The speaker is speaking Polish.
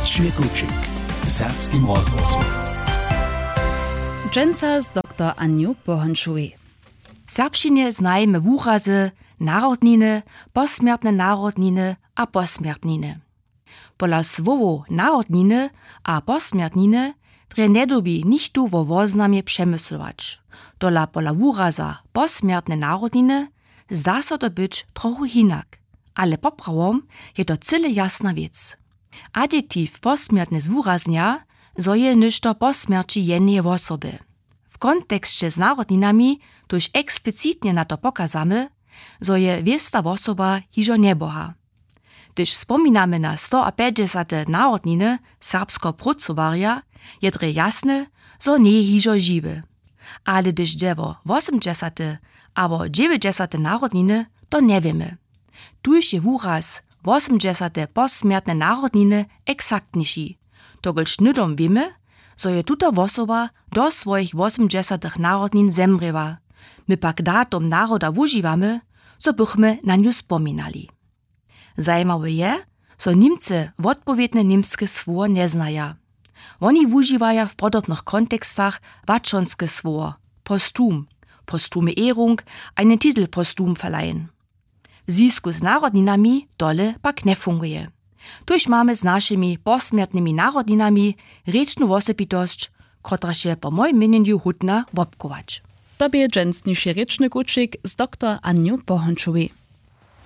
Rečny kuczyk w serbskim rozgłosu. Dżęca z dr Aniu Bohonszuj. W serbšćine znajemy wurazy narodniny, posmiertne narodniny a posmiertniny. Pola słowo narodniny a posmiertniny dre nedobi nichtu wo woznamie przemyslować. Dola pola wuraza posmiertne narodniny zda so to być trochu hinak, ale poprawom je to cyle jasna wiec. Adjektiv posmiertne zwuraznia zo je ništo po smjerči jednej osoby. W kontekście z narodninami tuž eksplicitnie na to pokazamy, zo je wiesta osoba hižo neboha. Gdyż wspominamy na 150 narodniny serbsko-prucowarja, je dre jasne, zo nie hižo žiwy. Ale gdyż dziewo 80 abo 90 narodniny, to nie wiemy. Tuž je wuraz 80 posmjertne narodniny eksaktniši. Togož nydom wiemy, zo je tuta osoba do svojich 80 narodnin zemriewa. My pak datum naroda wužívamy, zo bychmy na niu spominali. Zajímawe je, zo Nimcy wotpowiedne nimskie słowo nie znaja. Oni wužívaja w podobnych kontekstach waczonskie słowo, postum, postume Ehrung, einen Titel postum verleihen. W związku z narodninami dole pak nie funguje. Tuž mamy z naszymi posmiertnymi narodninami rečnu wosebitość, kotraż je po moim mieneniu hutna wobkować. Tobie dżęcniszy rečny kuczyk z dr Aniu Bohonszuj.